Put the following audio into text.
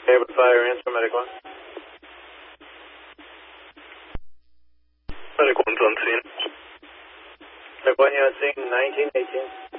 Able to fire answer, Medic 1. Medic 1's on scene. Medic 1, you're on scene, 1918.